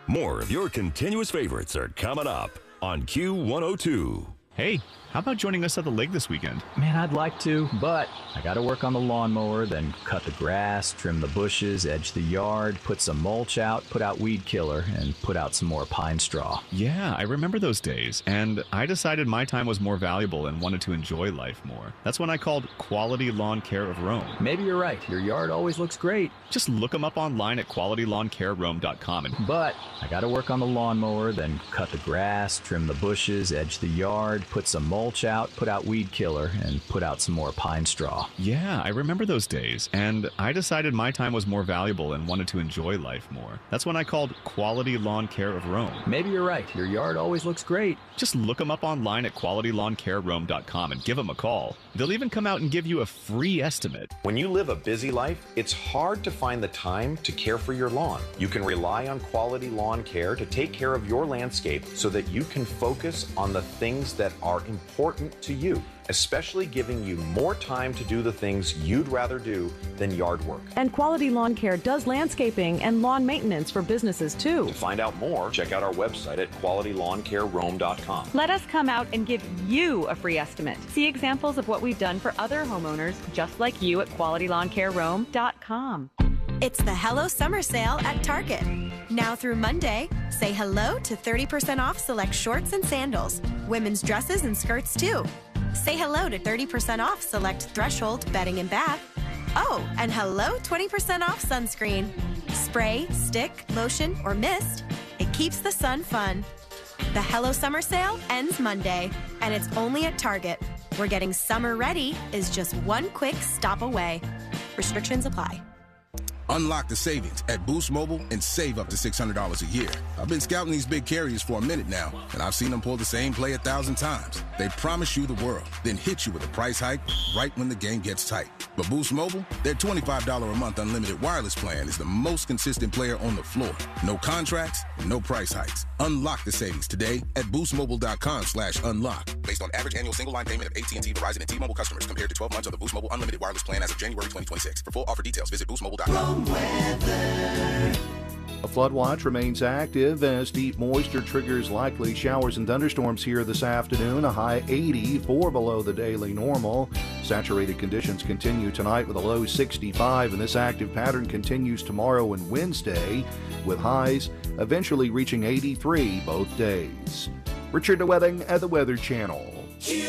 More of your continuous favorites are coming up on Q102. Hey, how about joining us at the lake this weekend? Man, I'd like to, but I gotta work on the lawnmower, then cut the grass, trim the bushes, edge the yard, put some mulch out, put out weed killer, and put out some more pine straw. Yeah, I remember those days, and I decided my time was more valuable and wanted to enjoy life more. That's when I called Quality Lawn Care of Rome. Maybe you're right. Your yard always looks great. Just look them up online at qualitylawncare.rome.com. But I gotta work on the lawnmower, then cut the grass, trim the bushes, edge the yard, put some mulch out, put out weed killer, and put out some more pine straw. Yeah, I remember those days, and I decided my time was more valuable and wanted to enjoy life more. That's when I called Quality Lawn Care of Rome. Maybe you're right. Your yard always looks great. Just look them up online at qualitylawncare.rome.com and give them a call. They'll even come out and give you a free estimate. When you live a busy life, it's hard to find the time to care for your lawn. You can rely on Quality Lawn Care to take care of your landscape so that you can focus on the things that are important to you, especially giving you more time to do the things you'd rather do than yard work. And Quality Lawn Care does landscaping and lawn maintenance for businesses too. To find out more, check out our website at qualitylawncare.rome.com. Let us come out and give you a free estimate. See examples of what we've done for other homeowners just like you at qualitylawncare.rome.com. It's the Hello Summer Sale at Target. Now through Monday, say hello to 30% off select shorts and sandals, women's dresses and skirts too. Say hello to 30% off select Threshold bedding and bath. Oh, and hello 20% off sunscreen. Spray, stick, lotion, or mist. It keeps the sun fun. The Hello Summer Sale ends Monday, and it's only at Target, where getting summer ready is just one quick stop away. Restrictions apply. Unlock the savings at Boost Mobile and save up to $600 a year. I've been scouting these big carriers for a minute now, and I've seen them pull the same play 1,000 times. They promise you the world, then hit you with a price hike right when the game gets tight. But Boost Mobile, their $25 a month unlimited wireless plan is the most consistent player on the floor. No contracts, no price hikes. Unlock the savings today at boostmobile.com/unlock. Based on average annual single line payment of AT&T, Verizon, and T-Mobile customers compared to 12 months of the Boost Mobile unlimited wireless plan as of January 2026. For full offer details, visit boostmobile.com. A flood watch remains active as deep moisture triggers likely showers and thunderstorms here this afternoon. A high 84 below the daily normal. Saturated conditions continue tonight with a low 65, and this active pattern continues tomorrow and Wednesday with highs eventually reaching 83 both days. Richard DeWetting at the Weather Channel.